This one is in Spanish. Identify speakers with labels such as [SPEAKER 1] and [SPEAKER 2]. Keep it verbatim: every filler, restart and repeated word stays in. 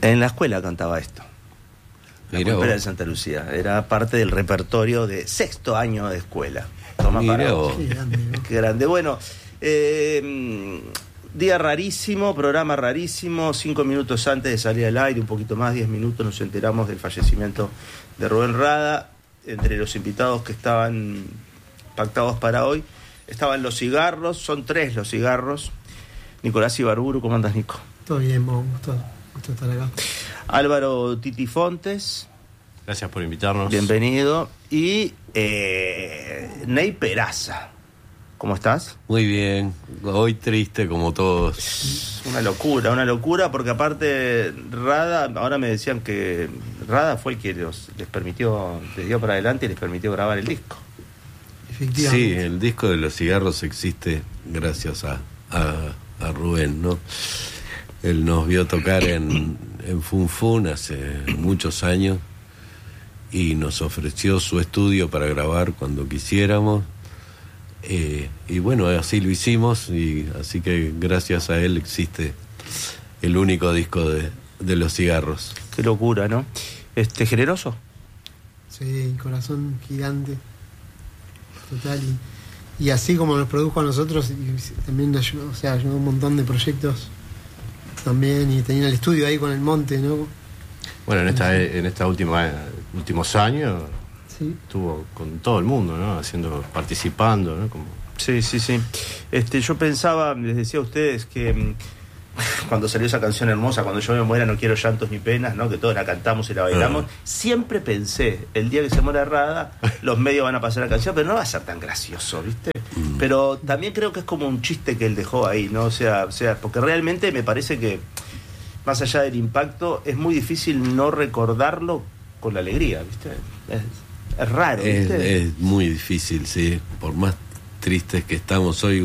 [SPEAKER 1] En la escuela cantaba esto. La Pulpera de Santa Lucía. Era parte del repertorio de sexto año de escuela. Toma para vos. Qué grande, ¿no? Qué grande. Bueno, eh, día rarísimo, programa rarísimo. Cinco minutos antes de salir al aire, un poquito más, diez minutos, nos enteramos del fallecimiento de Rubén Rada. Entre los invitados que estaban pactados para hoy estaban los cigarros, son tres los cigarros. Nicolás Ibarburu, ¿cómo andas, Nico?
[SPEAKER 2] Todo bien, Mo, gusto, gusto estar acá.
[SPEAKER 1] Álvaro Titi Fontes.
[SPEAKER 3] Gracias por invitarnos.
[SPEAKER 1] Bienvenido. Y eh, Ney Peraza. ¿Cómo estás?
[SPEAKER 3] Muy bien. Hoy triste como todos.
[SPEAKER 1] Una locura, una locura, porque aparte Rada, ahora me decían que Rada fue el que los, les permitió, les dio para adelante y les permitió grabar el disco.
[SPEAKER 2] Efectivamente.
[SPEAKER 3] Sí, el disco de los cigarros existe gracias a, a, a Rubén, ¿no? Él nos vio tocar en, en Fun Fun hace muchos años y nos ofreció su estudio para grabar cuando quisiéramos. Eh, y bueno, así lo hicimos, y así que gracias a él existe el único disco de, de los cigarros.
[SPEAKER 1] Qué locura, ¿no? Este, ¿generoso?
[SPEAKER 2] Sí, corazón gigante. Total. Y, y así como nos produjo a nosotros, y también ayudó, o sea, ayudó a un montón de proyectos también, y tenía el estudio ahí con el monte, ¿no?
[SPEAKER 3] Bueno, en esta en esta última últimos años
[SPEAKER 2] sí.
[SPEAKER 3] Estuvo con todo el mundo, ¿no? Haciendo, participando, ¿no? Como...
[SPEAKER 1] Sí, sí, sí. Este, yo pensaba, les decía a ustedes que mmm, cuando salió esa canción hermosa, Cuando yo me muera no quiero llantos ni penas, ¿no? Que todos la cantamos y la bailamos. Uh. Siempre pensé, el día que se muera Rada, los medios van a pasar la canción, pero no va a ser tan gracioso, ¿viste? Mm. Pero también creo que es como un chiste que él dejó ahí, ¿no? O sea, o sea, porque realmente me parece que, más allá del impacto, es muy difícil no recordarlo con la alegría, ¿viste? Es, es raro, ¿viste?
[SPEAKER 3] Es, es muy difícil, sí. Por más tristes que estamos hoy,